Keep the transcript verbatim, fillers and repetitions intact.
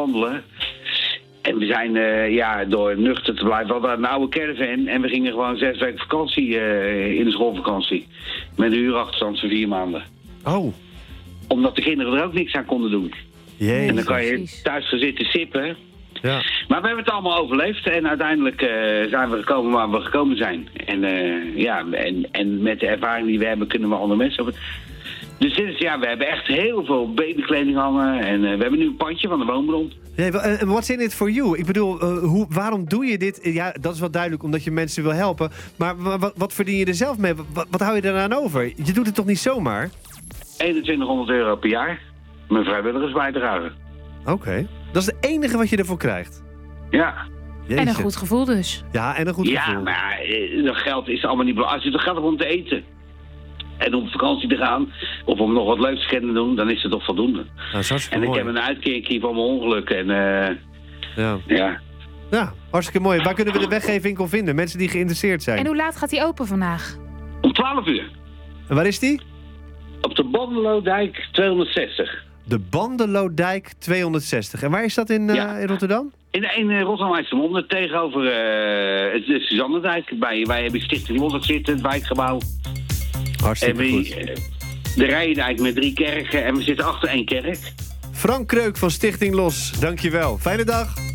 wandelen. En we zijn, uh, ja, door nuchter te blijven, we hadden een oude caravan. En we gingen gewoon zes weken vakantie uh, in de schoolvakantie. Met een huurachterstand van vier maanden. Oh. Omdat de kinderen er ook niks aan konden doen. Jee. En dan kan je Precies. thuis gaan zitten sippen. Ja. Maar we hebben het allemaal overleefd. En uiteindelijk uh, zijn we gekomen waar we gekomen zijn. En, uh, ja, en, en met de ervaring die we hebben, kunnen we andere mensen... Over... Dus dit is, ja, we hebben echt heel veel babykleding hangen. En uh, we hebben nu een pandje van de woonbron. Nee, en what's in it for you? Ik bedoel, uh, hoe, waarom doe je dit? Ja, dat is wel duidelijk, omdat je mensen wil helpen. Maar wat, wat verdien je er zelf mee? Wat, wat hou je eraan over? Je doet het toch niet zomaar? eenentwintighonderd euro per jaar. Mijn vrijwilligersbijdrage. Oké. Okay. Dat is het enige wat je ervoor krijgt? Ja. Jeetje. En een goed gevoel dus. Ja, en een goed ja, gevoel. maar uh, dat geld is allemaal niet belangrijk. Als je het geld hebt om te eten... en om op vakantie te gaan, of om nog wat leuks te kunnen doen, dan is het toch voldoende. Nou, en ik mooi. heb een uitkering van mijn ongeluk. En uh, ja. ja. Ja, hartstikke mooi. Waar kunnen we de weggeefwinkel vinden? Mensen die geïnteresseerd zijn. En hoe laat gaat die open vandaag? Om twaalf uur. En waar is die? Op de Bandelodijk tweehonderdzestig. De Bandelodijk tweehonderdzestig. En waar is dat in, uh, ja. in Rotterdam? In, in uh, Rotterdam-IJsselmonde, tegenover uh, de Suzannendijk. Bij, wij hebben Stichting Loddert zitten, het wijkgebouw. Hartstikke en we, goed. Uh, de Rijendijk met drie kerken en we zitten achter één kerk. Frank Kreuk van Stichting Los, dankjewel. Fijne dag.